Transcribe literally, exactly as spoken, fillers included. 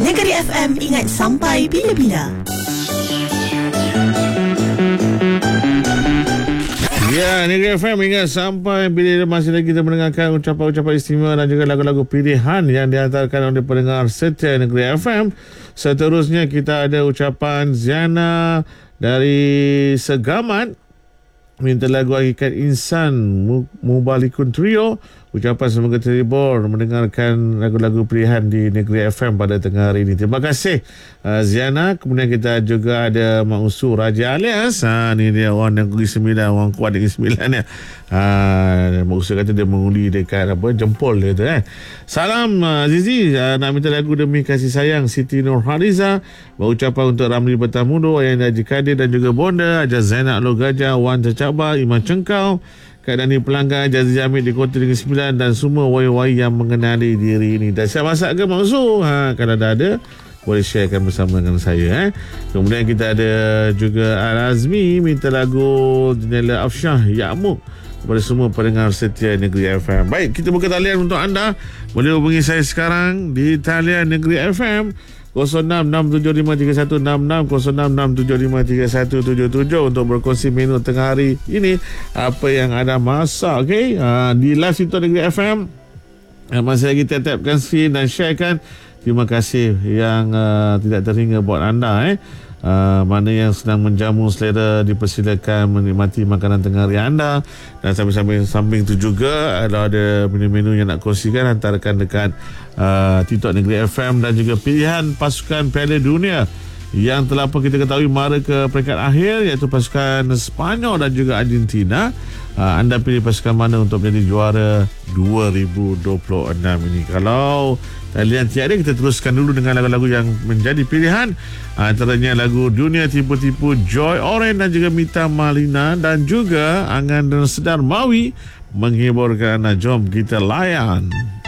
Negeri F M, ingat sampai bila-bila. Ya, Negeri F M ingat sampai bila masih lagi kita mendengarkan ucapan-ucapan istimewa dan juga lagu-lagu pilihan yang dihantarkan oleh pendengar setia Negeri F M. Seterusnya kita ada ucapan Ziana dari Segamat, minta lagu Hakikat Insan Mubalikun Trio. Ucapan semoga terhibur mendengarkan lagu-lagu pilihan di Negeri F M pada tengah hari ini. Terima kasih uh, Ziana. Kemudian kita juga ada Mak Usu Raja Alias. Ha, ni dia orang Negeri Sembilan, orang kuat Negeri Sembilan ya. Ha, Mak Usu kata dia mengundi dekat apa jempol dia tu eh. Salam uh, Zizi, uh, nak minta lagu Demi Kasih Sayang Siti Nurhaliza. Berucapan untuk Ramli Bertamudo, Ayah Haji Kadir dan juga Bonda, Haji Zainab Lo Gajah, Wan Cacaba, Iman Cengkau, Kak Dani Pelanggan, Jazi Jamid di Kota Negeri Sembilan dan semua wai-wai yang mengenali diri ini. Dah siap masak ke Mak Usu? Ha, kalau dah ada, boleh sharekan bersama dengan saya. Eh. Kemudian kita ada juga Al-Azmi, minta lagu Janela Afsyah Ya'muk kepada semua pendengar setia Negeri F M. Baik, kita buka talian untuk anda. Boleh hubungi saya sekarang di talian Negeri F M kosong enam enam tujuh lima tiga satu enam enam, kosong enam enam tujuh lima tiga satu tujuh tujuh untuk berkongsi menu tengah hari ini, apa yang anda masak. Okay? Uh, di live situ Negeri F M, uh, masih lagi tap-tapkan screen dan sharekan. Terima kasih yang uh, tidak terhingga buat anda. Eh. Uh, mana yang sedang menjamu selera, dipersilakan menikmati makanan tengah hari anda. Dan sambil-sambil samping tu juga kalau ada menu-menu yang nak kongsikan, hantarkan dekat uh, TikTok Negeri F M dan juga pilihan pasukan Piala Dunia yang telah pun kita ketahui mara ke peringkat akhir, iaitu pasukan Sepanyol dan juga Argentina. Uh, anda pilih pasukan mana untuk menjadi juara dua ribu dua puluh enam ini? Kalau talian tiada, kita teruskan dulu dengan lagu-lagu yang menjadi pilihan. Antaranya lagu Dunia Tipu-Tipu Joy Oren dan juga Mita Malina, dan juga Angan dan Sedar Mawi menghiburkan anda. Jom kita layan.